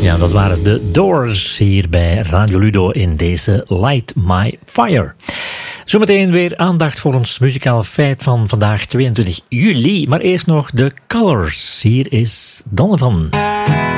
Ja, dat waren de Doors hier bij Radio Ludo in deze Light My Fire. Zometeen weer aandacht voor ons muzikale feit van vandaag 22 juli. Maar eerst nog de Colors. Hier is Donovan.